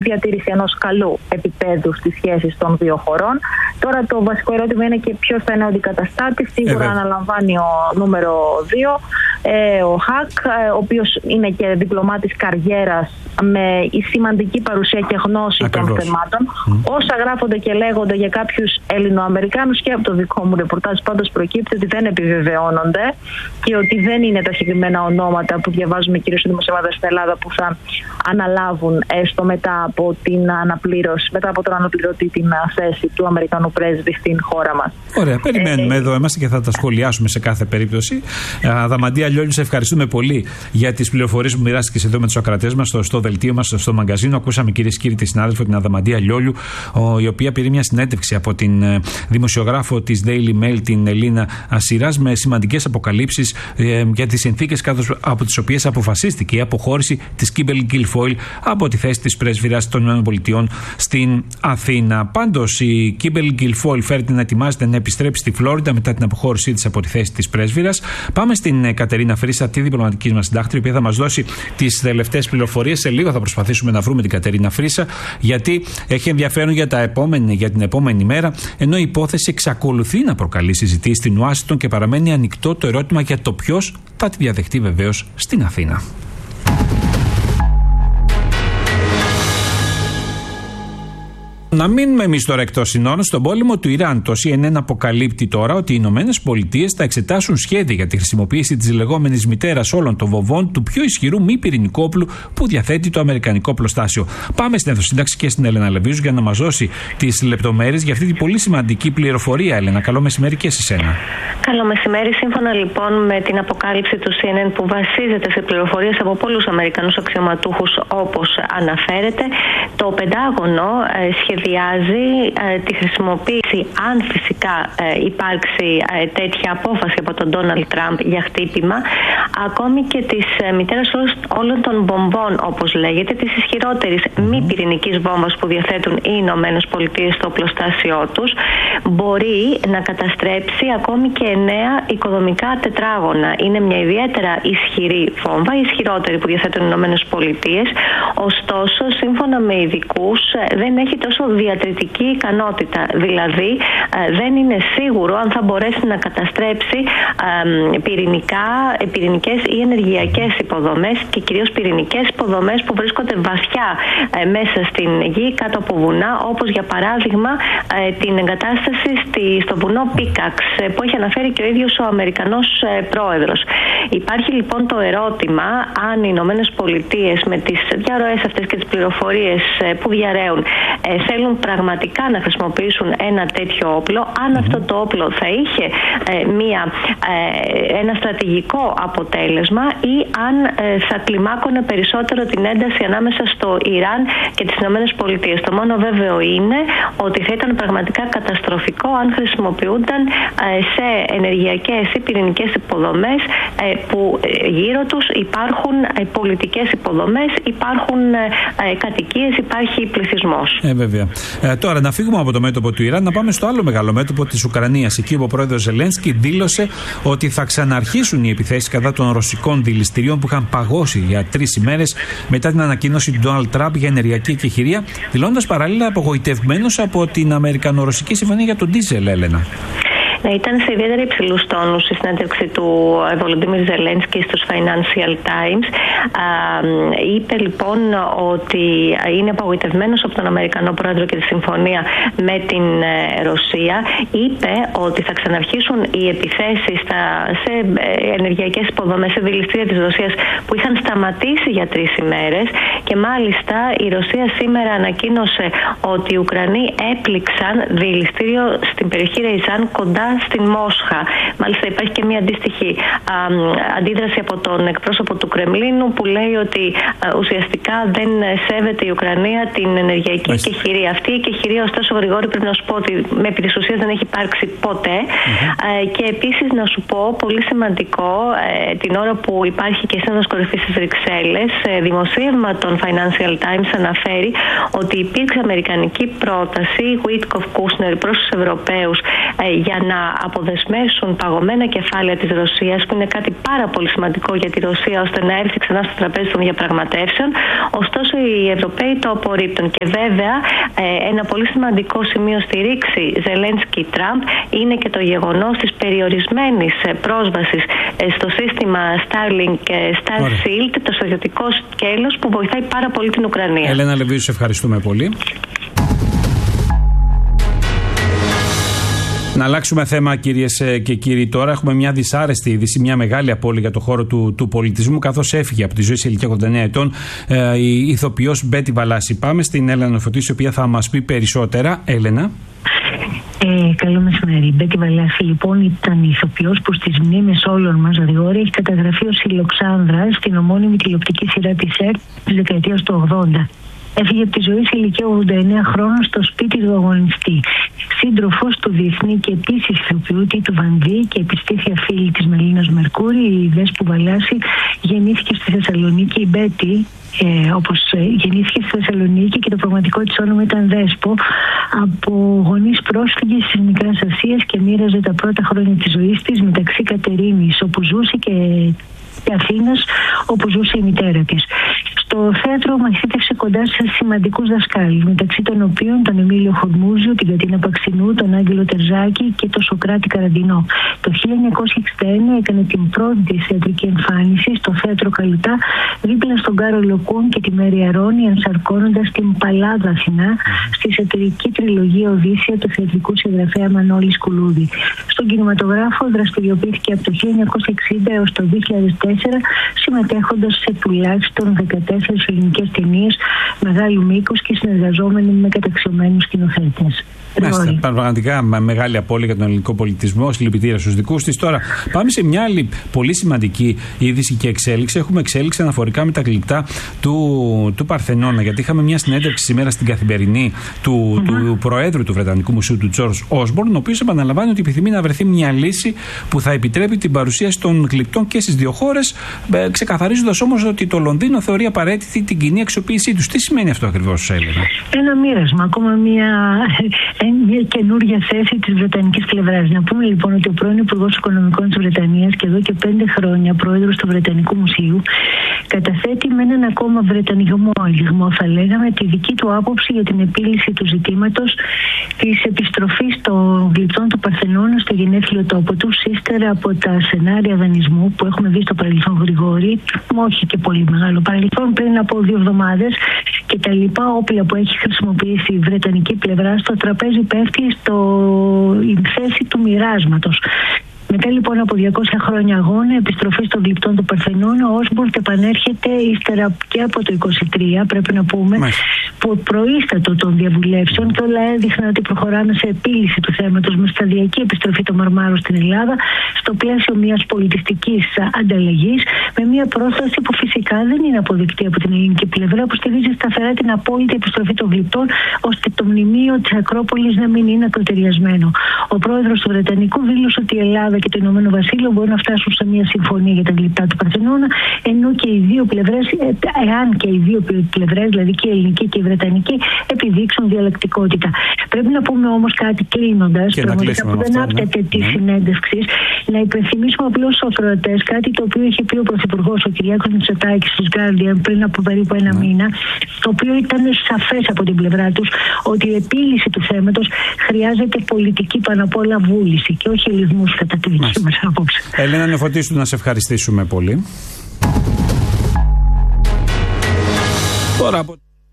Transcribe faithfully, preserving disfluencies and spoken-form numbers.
διατήρηση ενός καλού επίπεδου στις σχέσεις των δύο χωρών. Τώρα το βασικό ερώτημα είναι και ποιος θα είναι ο αντικαταστάτης. Σίγουρα ε, αναλαμβάνει ο νούμερο δύο, ε, ο Χακ, ε, ο οποίος είναι και διπλωμάτης καριέρας με σημαντική παρουσία και γνώση Ακριβώς. των θεμάτων. Mm. Όσα γράφονται και λέγονται για κάποιους Έλληνο-Αμερικάνους και από το δικό μου ρεπορτάζ πάντως προκύπτει ότι δεν επιβεβαιώνονται και ότι δεν είναι τα συγκεκριμένα ονόματα που διαβάζουμε κυρίως στη δημοσιογραφία στην Ελλάδα που θα αναλάβουν έστω μετά από, την αναπλήρωση, μετά από τον αναπληρωτή την θέση του Αμερικανού πρέσβη στην χώρα μας. Ωραία, περιμένουμε ε, εδώ είμαστε και θα τα σχολιάσουμε σε κάθε περίπτωση. Αδαμαντία Λιόλιου, σε ευχαριστούμε πολύ για τις πληροφορίες που μοιράστηκες εδώ με τους ακροατές μας στο, στο δελτίο μας, στο μαγκαζίνο. Ακούσαμε κυρίες και κύριοι τη συνάδελφο την Αδαμαντία Λιόλιου, ο, η οποία πήρε μια συνέντευξη από την ε, δημοσιογράφο της Daily Mail, την Ελίνα Ασιράς, με σημαντικές αποκαλύψεις ε, για τις συνθήκες κάτω από τις οποίες αποφασίστηκε η αποχώρηση της Κίμπερλι Γκίλφοιλ από τη θέση της πρέσβυρας των ΗΠΑ στην Αθήνα. Πάντως, η Κίμπερλι Γκίλφοιλ φέρεται να ετοιμάζεται να επιστρέψει στη Φλόριντα μετά την αποχώρησή της από τη θέση της πρέσβυρας. Πάμε στην Κατερίνα Φρύσα, τη διπλωματική μας συντάκτρια, η οποία θα μας δώσει τις τελευταίες πληροφορίες. Σε λίγο θα προσπαθήσουμε να βρούμε την Κατερίνα Φρύσα, γιατί έχει ενδιαφέρον για, τα επόμενη, για την επόμενη μέρα, ενώ η υπόθεση εξακολουθεί να προκαλεί συζητήσεις στην Ουάσιγκτον και παραμένει ανοιχτό το ερώτημα για το ποιος θα τη διαδεχτεί βεβαίως στην Αθήνα. Να μείνουμε εμείς τώρα εκτός συνόρων στον πόλεμο του Ιράν. Το σι εν εν αποκαλύπτει τώρα ότι οι Ηνωμένες Πολιτείες θα εξετάσουν σχέδια για τη χρησιμοποίηση της λεγόμενης μητέρας όλων των βομβών του πιο ισχυρού μη πυρηνικού όπλου που διαθέτει το αμερικανικό οπλοστάσιο. Πάμε στην Εθνοσύνταξη και στην Έλενα Λεβίζου για να μας δώσει τις λεπτομέρειες για αυτή την πολύ σημαντική πληροφορία. Έλενα, καλό μεσημέρι και σε σένα. Καλό μεσημέρι. Σύμφωνα λοιπόν με την αποκάλυψη του σι εν εν που βασίζεται σε πληροφορίες από πολλούς Αμερικανούς αξιωματούχους όπως αναφέρεται, το Πεντάγωνο ε, σχεδιάζει ε, τη χρησιμοποίηση, αν φυσικά ε, υπάρξει ε, τέτοια απόφαση από τον Ντόναλντ Τραμπ για χτύπημα, ακόμη και της ε, μητέρας όλων των βομβών, όπως λέγεται, της ισχυρότερης μη πυρηνικής βόμβας που διαθέτουν οι Ηνωμένες Πολιτείες στο οπλοστάσιό τους, μπορεί να καταστρέψει ακόμη και εννέα οικοδομικά τετράγωνα. Είναι μια ιδιαίτερα ισχυρή βόμβα, ισχυρότερη που διαθέτουν οι Ηνωμένες Πολιτείες, ωστόσο, σύμφωνα με ειδικούς, δεν έχει τόσο διατρητική ικανότητα. Δηλαδή, δεν είναι σίγουρο αν θα μπορέσει να καταστρέψει πυρηνικά, πυρηνικές ή ενεργειακές υποδομές και κυρίως πυρηνικές υποδομές που βρίσκονται βαθιά μέσα στην γη, κάτω από βουνά, όπως για παράδειγμα την εγκατάσταση στο βουνό Πίκαξ, που έχει αναφέρει και ο ίδιος ο Αμερικανός πρόεδρος. Υπάρχει λοιπόν το ερώτημα αν οι Ηνωμένες Πολιτείες με τις διαρροές αυτές και τις πληροφορίες που διαρρέουν θέλουν πραγματικά να χρησιμοποιήσουν ένα τέτοιο όπλο, αν αυτό το όπλο θα είχε μια, ένα στρατηγικό αποτέλεσμα ή αν θα κλιμάκωνε περισσότερο την ένταση ανάμεσα στο Ιράν και τις Ηνωμένες Πολιτείες. Το μόνο βέβαιο είναι ότι θα ήταν πραγματικά καταστροφικό αν χρησιμοποιούνταν σε ενεργειακές ή πυρηνικές υποδομές που γύρω τους υπάρχουν πολιτικές υποδομές, υπάρχουν κατοικίες, υπάρχει πληθυσμός. Ε, βέβαια. Ε, τώρα να φύγουμε από το μέτωπο του Ιράν, να πάμε στο άλλο μεγάλο μέτωπο της Ουκρανίας. Εκεί ο πρόεδρος Ζελένσκι δήλωσε ότι θα ξαναρχίσουν οι επιθέσεις κατά των ρωσικών δηληστηρίων που είχαν παγώσει για τρεις ημέρες μετά την ανακοίνωση του Ντόναλντ Τραμπ για ενεργειακή εκεχηρία, δηλώνοντας παράλληλα απογοητευμένος από την Αμερικανο-Ρωσική συμφωνία για τον ντίζελ, Έλενα. Ναι, ήταν σε ιδιαίτερα υψηλούς τόνους η συνέντευξη του Βολοντίμιρ Ζελένσκι στους Financial Times. Α, είπε λοιπόν ότι είναι απογοητευμένος από τον Αμερικανό πρόεδρο και τη συμφωνία με την Ρωσία. Είπε ότι θα ξαναρχίσουν οι επιθέσεις στα, σε ενεργειακές υποδομές, σε δηληστήρια της Ρωσίας που είχαν σταματήσει για τρεις ημέρες, και μάλιστα η Ρωσία σήμερα ανακοίνωσε ότι οι Ουκρανοί έπληξαν δηληστήριο στην περιοχή Ρεϊζάν κοντά στην Μόσχα. Μάλιστα υπάρχει και μια αντίστοιχη α, αντίδραση από τον εκπρόσωπο του Κρεμλίνου που λέει ότι α, ουσιαστικά δεν σέβεται η Ουκρανία την ενεργειακή εκεχηρία. Αυτή η εκεχηρία, ωστόσο, Γρηγόρη, πρέπει να σου πω ότι με επί της ουσίας δεν έχει υπάρξει ποτέ. Mm-hmm. Α, και επίσης να σου πω, πολύ σημαντικό, ε, την ώρα που υπάρχει και σύνοδος κορυφής στις Βρυξέλλες, ε, δημοσίευμα των Financial Times αναφέρει ότι υπήρξε αμερικανική πρόταση Witkoff-Kushner προς τους Ευρωπαίους ε, για να αποδεσμεύσουν παγωμένα κεφάλαια της Ρωσίας, που είναι κάτι πάρα πολύ σημαντικό για τη Ρωσία, ώστε να έρθει ξανά στο τραπέζι των διαπραγματεύσεων. Ωστόσο, οι Ευρωπαίοι το απορρίπτουν. Και βέβαια, ένα πολύ σημαντικό σημείο στη ρήξη Ζελένσκι-Τραμπ είναι και το γεγονός της περιορισμένης πρόσβασης στο σύστημα Starlink και Starshield, το στρατιωτικό σκέλος που βοηθάει πάρα πολύ την Ουκρανία. Ελένα Λεβίου, σε ευχαριστούμε πολύ. Να αλλάξουμε θέμα, κυρίες και κύριοι. Τώρα έχουμε μια δυσάρεστη είδηση, μια μεγάλη απώλεια για το χώρο του, του πολιτισμού, καθώς έφυγε από τη ζωή σε ηλικία ογδόντα εννέα ετών ε, η ηθοποιός Μπέτη Βαλάση. Πάμε στην Έλενα Νοφωτίση, η οποία θα μας πει περισσότερα. Έλενα. Ε, καλό μεσημέρι. Η Μπέτη Βαλάση, λοιπόν, ήταν ηθοποιός που στις μνήμες όλων μας γρηγόρη έχει καταγραφεί ως η Λοξάνδρα στην ομώνυμη τηλεοπτική σειρά της ΕΡΤ της δεκαετίας του ογδόντα. Έφυγε από τη ζωή σε ηλικία ογδόντα εννέα χρόνων στο σπίτι του αγωνιστή. Σύντροφος του διεθνή και επίσης ηθοποιού Τίτου Βανδύ και επιστήθεια φίλη της Μελίνας Μερκούρη, η Δέσπου Βαλάση, γεννήθηκε στη Θεσσαλονίκη. Η Μπέτη, ε, όπως ε, γεννήθηκε στη Θεσσαλονίκη και το πραγματικό της όνομα ήταν Δέσπο, από γονείς πρόσφυγες της Μικράς Ασίας, και μοίραζε τα πρώτα χρόνια της ζωής της μεταξύ Κατερίνης, όπου ζούσε, και και Αθήνας, όπου ζούσε η μητέρα της. Στο θέατρο μαθήτευσε κοντά σε σημαντικούς δασκάλους, μεταξύ των οποίων τον Εμίλιο Χορμούζιο, την Κατίνα Παξινού, τον Άγγελο Τερζάκη και τον Σοκράτη Καραντινό. Το χίλια εννιακόσια εξήντα ένα έκανε την πρώτη της θεατρική εμφάνιση στο θέατρο Καλουτά, δίπλα στον Κάρολο Κούν και τη Μέρη Αρώνη, ενσαρκώνοντας την Παλάδα Αθηνά στη σατυρική τριλογία Οδύσσεια του θεατρικού συγγραφέα Μανώλη Σκουλούδη. Στον κινηματογράφο δραστηριοποιήθηκε από το χίλια εννιακόσια εξήντα έως το δύο χιλιάδες τέσσερα, συμμετέχοντας σε τουλάχιστον δεκατέσσερις ελληνικές ταινίες μεγάλου μήκους και συνεργαζόμενοι με καταξιωμένους σκηνοθέτες. Μάλιστα, πραγματικά μεγάλη απώλεια για τον ελληνικό πολιτισμό. Συλληπιτήρια στους δικούς της. Τώρα πάμε σε μια άλλη πολύ σημαντική είδηση και εξέλιξη. Έχουμε εξέλιξη αναφορικά με τα γλυπτά του, του Παρθενώνα. Γιατί είχαμε μια συνέντευξη σήμερα στην Καθημερινή του, mm-hmm. του Προέδρου του Βρετανικού Μουσείου, του Τζορτζ Όσμπορν, ο οποίος επαναλαμβάνει ότι επιθυμεί να βρεθεί μια λύση που θα επιτρέπει την παρουσίαση των γλυπτών και στις δύο χώρες, ξεκαθαρίζοντας όμως ότι το Λονδίνο θεωρεί απαραίτητη την κοινή αξιοποίησή τους. Τι σημαίνει αυτό ακριβώς, Έλενα? Ένα μοίρασμα, ακόμα μια. Μια καινούργια θέση της βρετανικής πλευράς. Να πούμε λοιπόν ότι ο πρώην Υπουργός Οικονομικών της Βρετανίας και εδώ και πέντε χρόνια πρόεδρος του Βρετανικού Μουσείου καταθέτει με έναν ακόμα βρετανισμό αλιγμό, θα λέγαμε, τη δική του άποψη για την επίλυση του ζητήματος της επιστροφής των γλυπτών του Παρθενώνα στο γενέθλιο τόπο του, ύστερα από τα σενάρια δανεισμού που έχουμε δει στο παρελθόν, Γρηγόρη, όχι και πολύ μεγάλο παρελθόν, πριν από δύο εβδομάδες, και τα λοιπά όπλα που έχει χρησιμοποιήσει η βρετανική πλευρά. Στο τραπέζι πέφτει στο... η θέση του μοιράσματος. Μετά λοιπόν από διακόσια χρόνια αγώνα, επιστροφή των γλυπτών του Παρθενώνα, ο Όσμπορν επανέρχεται ύστερα και από το είκοσι τρία, πρέπει να πούμε, Μάλιστα. που προείστατο των διαβουλεύσεων, και όλα έδειχναν ότι προχωράμε σε επίλυση του θέματος με σταδιακή επιστροφή των Μαρμάρων στην Ελλάδα, στο πλαίσιο μιας πολιτιστικής ανταλλαγής, με μια πρόσταση που φυσικά δεν είναι αποδεκτή από την ελληνική πλευρά, που στηρίζει σταθερά την απόλυτη επιστροφή των γλυπτών, ώστε το μνημείο της Ακρόπολης να μην είναι ακροτεριασμένο. Ο πρόεδρος του Βρετανικού δήλωσε ότι η Ελλάδα και το Ηνωμένο Βασίλειο μπορούν να φτάσουν σε μια συμφωνία για τα γλυπτά του Παρθενώνα, ενώ και οι δύο πλευρές, εάν και οι δύο πλευρές, δηλαδή και η ελληνική και η βρετανική, επιδείξουν διαλεκτικότητα. Πρέπει να πούμε όμως κάτι κλείνοντας, πραγματικά που δεν άπτεται ναι. τη ναι. συνέντευξη, να υπενθυμίσουμε απλώς στους ακροατές κάτι το οποίο είχε πει ο Πρωθυπουργός, ο Κυριάκος Μητσοτάκης, στους Guardian πριν από περίπου ένα ναι. μήνα, το οποίο ήταν σαφές από την πλευρά τους ότι η επίλυση του θέματος χρειάζεται πολιτική πάνω απ' όλα βούληση και όχι ελιγμούς κατά τη δική μας άποψη. Έλενα Νεφωτίστου, να σε ευχαριστήσουμε πολύ. Τώρα από...